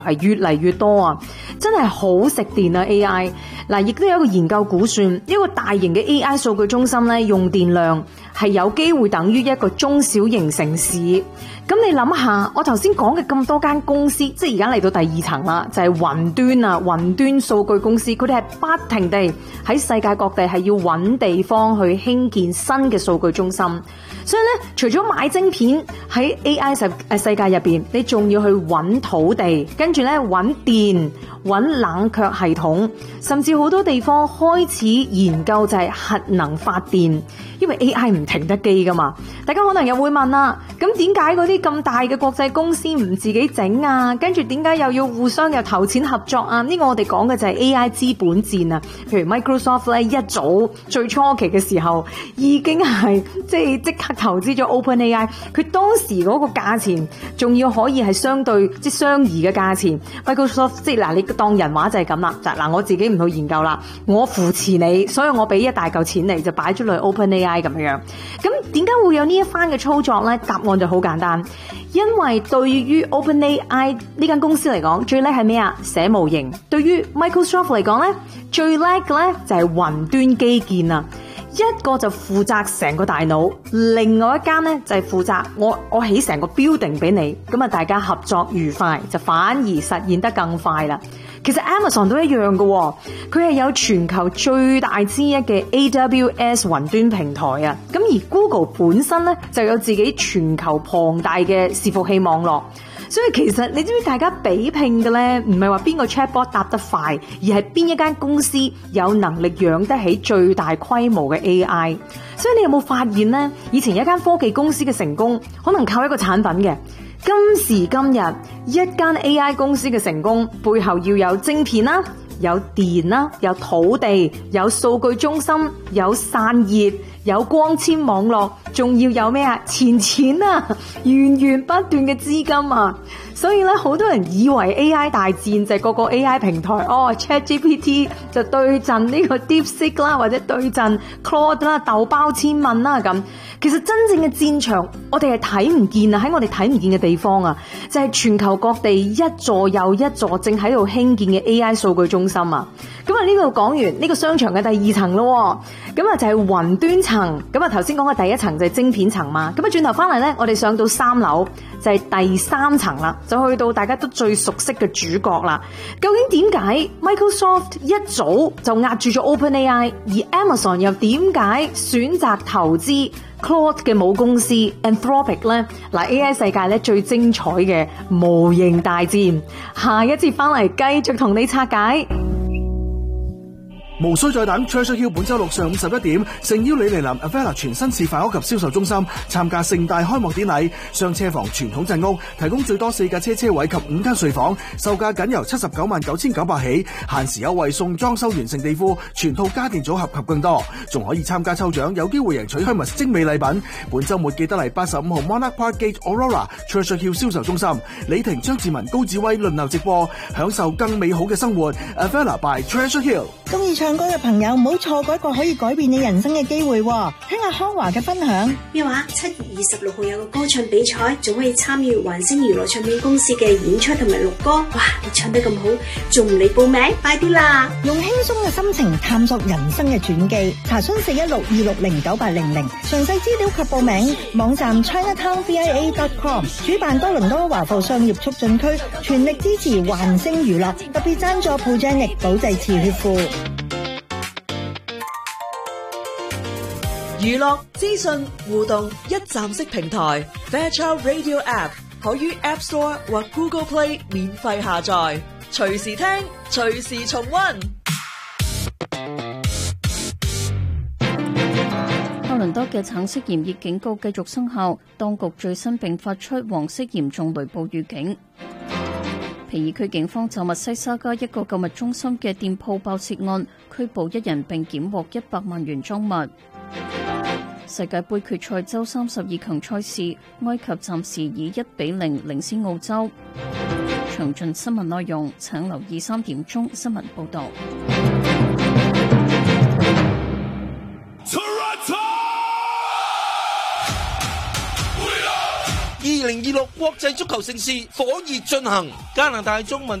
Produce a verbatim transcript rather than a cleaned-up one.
係越嚟越多啊，真係好食電啊 A I。嗱，亦都有一個研究估算，一個大型嘅 A I 數據中心咧，用電量係有機會等於一個中小型城市。咁你諗下，我頭先講嘅咁多間公司，即係而家嚟到第二層啦，就係雲端啊，雲端數據公司，佢哋係不停地喺世界各地係要揾地方去興建新嘅數據中心。所以咧，除咗買晶片喺 A I 世誒世界入邊，你仲要去揾土地，跟住咧揾電、揾冷卻系統，甚至好多地方開始研究就係核能發電，因為 A I 唔停得機噶嘛。大家可能又會問啦，咁點解嗰啲咁大嘅國際公司唔自己整啊？跟住點解又要互相又投錢合作啊？呢個我哋講嘅就係 A I 資本戰啊。譬如 Microsoft 咧，一早最初期嘅時候已經係即係即刻投資咗 OpenAI， 佢當時嗰個價錢仲要可以係相對即係相宜嘅價錢。Microsoft 即係嗱，你當人話就係咁啦。嗱，我自己唔去研究啦，我扶持你，所以我俾一大嚿錢嚟就擺咗落去 OpenAI 咁樣。咁點解會有呢一番嘅操作呢？答案就好簡單，因為對於 OpenAI 呢間公司嚟講，最叻係咩啊？寫模型。對於 Microsoft 嚟講呢，最叻嘅呢就係雲端基建啊。一個就負責成個大腦，另外一間呢就係負責我我起成個 building 俾你，咁啊大家合作愉快，就反而實現得更快啦。其實 Amazon 都一樣嘅，佢係有全球最大之一嘅 A W S 雲端平台啊。咁而 Google 本身呢就有自己全球龐大嘅伺服器網絡。所以其實你知唔知大家比拼嘅咧，唔係話邊個 chatbot 答得快，而係邊一間公司有能力養得起最大規模嘅 A I。所以你有冇發現咧？以前一間科技公司嘅成功，可能靠一個產品嘅。今時今日，一間 A I 公司嘅成功，背後要有晶片啦，有電啦，有土地，有數據中心，有散熱，有光纖網絡，仲要有咩啊？錢錢啊，源源不斷嘅資金啊！所以咧，好多人以為 A I 大戰就係個個 A I 平台，哦 ChatGPT 就對陣呢個 DeepSeek 啦，或者對陣 Claude 啦，豆包千問啦咁。其實真正嘅戰場，我哋係睇唔見啊！喺我哋睇唔見嘅地方啊，就係全球各地一座又一座正喺度興建嘅 A I 數據中心啊！咁啊，呢度講完呢個商場嘅第二層咯，咁啊就係雲端層。咁啊頭先講嘅第一層就係晶片層嘛。咁啊轉頭翻嚟咧，我哋上到三樓就係第三層啦，就去到大家都最熟悉嘅主角啦。究竟點解 Microsoft 一早就壓住咗 OpenAI， 而 Amazon 又點解選擇投資 Claude 嘅母公司 Anthropic 咧？嗱 ，A I 世界咧最精彩嘅模型大戰，下一節翻嚟繼續同你拆解。 無需再等 Treasure Hill 本周六上午十一點，誠邀你嚟臨 Avella 全新示範屋及銷售中心參加盛大開幕典禮。雙車房傳統鎮屋提供最多四架車車位及五間睡房，售價僅由七十九萬九千九百起，限時優惠送裝修完成地庫、全套家電組合及更多，仲可以參加抽獎，有機會贏取香蜜精美禮品。本週末記得嚟八十五號 Monarch Park Gate Aurora Treasure Hill 銷售中心，李婷、張志文、高志威輪流直播，享受更美好嘅生活。Avella by Treasure Hill。 中意唱歌嘅朋友唔好錯過一個可以改變你人生嘅機會，聽下康華嘅分享。 咩話？七月二十六號有個歌唱比賽，仲可以參與環星娛樂唱片公司嘅演出同埋錄歌。哇！你唱得咁好，仲唔嚟報名？快啲啦！ 用輕鬆嘅心情探索人生嘅傳記，查詢四一六二六零九八零零，詳細資料及報名網站 chinatown v i a dot com。主辦多倫多華埠商業促進區，全力支持環星娛樂，特別贊助 Progenics 保濟慈血庫。 娛樂資訊互動一站式平台 Fairchild Radio App 可於 App Store 或 Google Play 免費下載，隨時聽，隨時重溫。 多倫多嘅橙色炎熱警告繼續生效，當局最新並發出黃色嚴重雷暴預警。皮爾區警方就密西沙加一個購物中心嘅店鋪爆竊案拘捕一人並檢獲一百萬元贓物。世界盃決賽周三十二強賽事，埃及暫時以一比零領先澳洲。詳盡新聞內容，請留意三點鐘新聞報道。 二零二六國際足球盛事火熱進行，加拿大中文